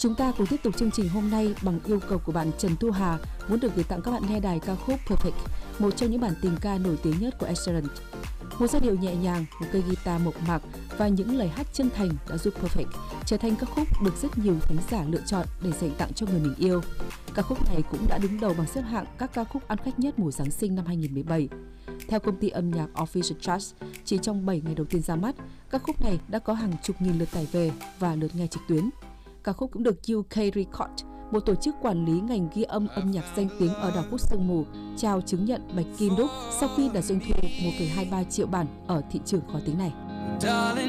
Chúng ta cùng tiếp tục chương trình hôm nay bằng yêu cầu của bạn Trần Thu Hà muốn được gửi tặng các bạn nghe đài ca khúc Perfect, một trong những bản tình ca nổi tiếng nhất của Ed Sheeran. Một giai điệu nhẹ nhàng, một cây guitar mộc mạc và những lời hát chân thành đã giúp Perfect trở thành ca khúc được rất nhiều thính giả lựa chọn để dành tặng cho người mình yêu. Ca khúc này cũng đã đứng đầu bảng xếp hạng các ca khúc ăn khách nhất mùa Giáng sinh năm 2017. Theo công ty âm nhạc Official Charts, chỉ trong 7 ngày đầu tiên ra mắt, ca khúc này đã có hàng chục nghìn lượt tải về và lượt nghe trực tuyến. Ca khúc cũng được UK Records, một tổ chức quản lý ngành ghi âm âm nhạc danh tiếng ở đảo quốc sương mù, trao chứng nhận bạch kim đúc sau khi đạt doanh thu 1,23 triệu bản ở thị trường khó tính này.